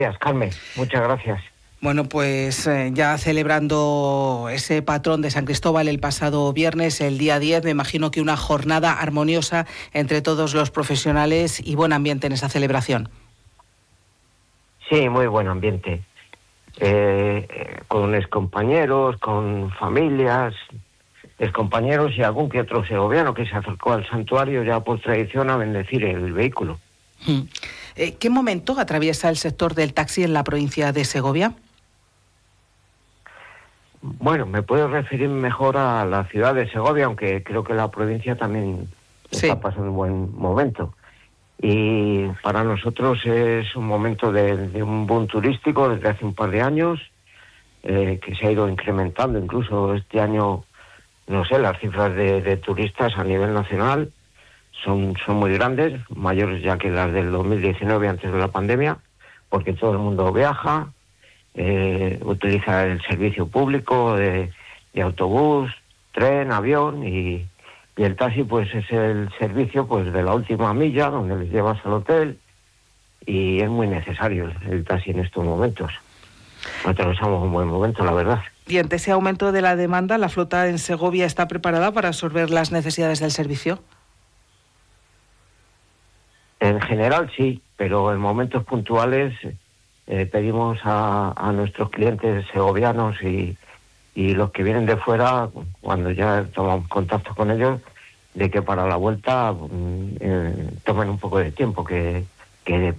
Gracias, Carmen. Muchas gracias. Bueno, pues ya celebrando ese patrón de San Cristóbal el pasado viernes, el día 10, me imagino que una jornada armoniosa entre todos los profesionales y buen ambiente en esa celebración. Sí, muy buen ambiente. Con excompañeros, con familias, excompañeros y algún que otro segoviano que se acercó al santuario ya por tradición a bendecir el vehículo. ¿Qué momento atraviesa el sector del taxi en la provincia de Segovia? Bueno, me puedo referir mejor a la ciudad de Segovia, aunque creo que la provincia también está pasando un buen momento. Y para nosotros es un momento de un boom turístico desde hace un par de años, que se ha ido incrementando. Incluso este año, no sé, las cifras de turistas a nivel nacional son muy grandes, mayores ya que las del 2019 antes de la pandemia, porque todo el mundo viaja, utiliza el servicio público de autobús, tren, avión y el taxi pues es el servicio pues de la última milla donde les llevas al hotel y es muy necesario el taxi en estos momentos. Atravesamos un buen momento, la verdad. Y ante ese aumento de la demanda, ¿la flota en Segovia está preparada para absorber las necesidades del servicio? En general sí, pero en momentos puntuales pedimos a nuestros clientes segovianos y los que vienen de fuera, cuando ya tomamos contacto con ellos, de que para la vuelta tomen un poco de tiempo, que